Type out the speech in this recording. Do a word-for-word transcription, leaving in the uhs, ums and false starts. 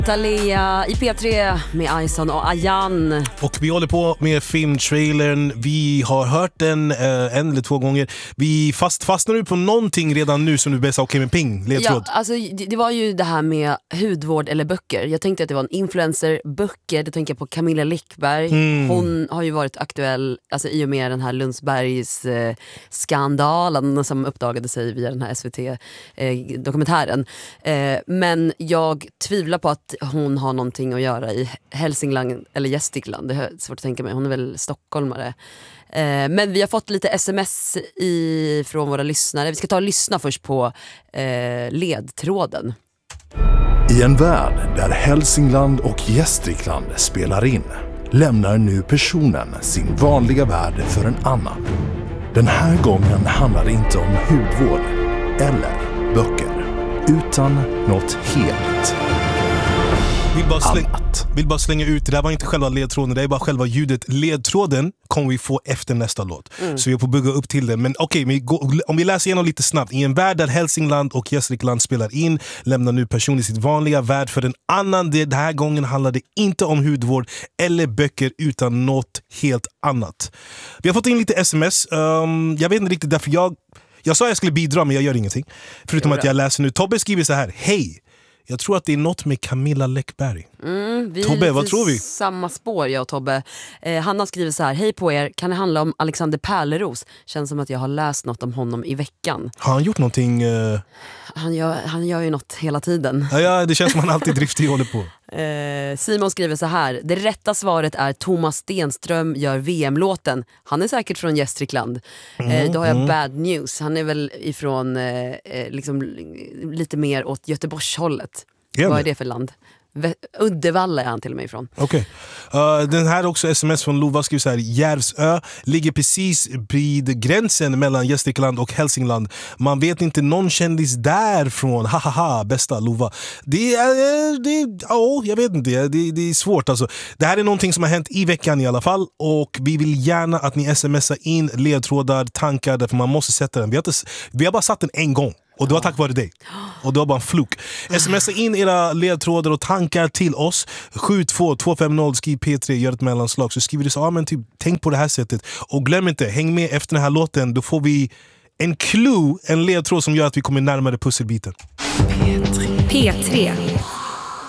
Thalia i P tre med Ison och Ayan. Och vi håller på med filmtrailern. Vi har hört den eh, en eller två gånger. Vi fast, fastnar nu på någonting redan nu som du bäst sa, okej, med ping, ledtråd. Ja, alltså det, det var ju det här med hudvård eller böcker. Jag tänkte att det var en influencer, böcker. Det tänker jag på Camilla Läckberg. Mm. Hon har ju varit aktuell alltså, i och med den här Lundsbergs eh, skandalen som uppdagade sig via den här S V T-dokumentären. Eh, eh, men jag tvivlar på att hon har någonting att göra i Hälsingland eller Gästrikland. Det är svårt att tänka mig. Hon är väl stockholmare. Eh, men vi har fått lite sms i, från våra lyssnare. Vi ska ta och lyssna först på eh, ledtråden. I en värld där Hälsingland och Gästrikland spelar in lämnar nu personen sin vanliga värld för en annan. Den här gången handlar det inte om hudvård eller böcker utan något helt Vill bara, släng, vill bara slänga ut, det där var inte själva ledtråden, det är bara själva ljudet. Ledtråden kommer vi få efter nästa låt. Mm. Så vi får bygga upp till den. Men okej, okay, om vi läser igenom lite snabbt. I en värld där Hälsingland och Gästrikland spelar in lämnar nu personen sitt vanliga värld för en annan. Den här gången handlar det inte om hudvård eller böcker utan något helt annat. Vi har fått in lite sms. Um, jag vet inte riktigt därför jag... Jag sa att jag skulle bidra men jag gör ingenting. Förutom att jag läser nu. Tobbe skriver så här: hej! Jag tror att det är något med Camilla Läckberg. Mm, vi Tobbe, vad tror vi? Samma spår, jag och Tobbe. Eh, Hanna skriver så här: hej på er, kan det handla om Alexander Pärleros? Känns som att jag har läst något om honom i veckan. Har han gjort någonting? Uh... Han, gör, han gör ju något hela tiden. Ja, ja, det känns som att han alltid driftig håller på. Eh, Simon skriver så här: det rätta svaret är Thomas Stenström gör V M-låten. Han är säkert från Gästrikland. Mm, eh, då har jag mm. bad news. Han är väl ifrån eh, liksom, lite mer åt Göteborgshållet. Vad är det för land? Uddevalla är han till och med ifrån. Okej. Okay. Uh, den här också sms från Lova skriver så här: Järvsö ligger precis vid gränsen mellan Gästrikland och Hälsingland. Man vet inte någon kändis därifrån. Hahaha, bästa Lova. Det är det ja, jag vet inte. Det, det är svårt alltså. Det här är någonting som har hänt i veckan i alla fall och vi vill gärna att ni smsar in ledtrådar, tankar därför man måste sätta den. Vi har, inte, vi har bara satt den en gång. Och det var tack vare dig. Och det var bara en fluk. Smsa in era ledtrådar och tankar till oss. sju två två fem noll, skriv P tre, gör ett mellanslag. Så skriver du så, ja men typ, tänk på det här sättet. Och glöm inte, häng med efter den här låten. Då får vi en clue, en ledtråd som gör att vi kommer närmare pusselbiten. P tre.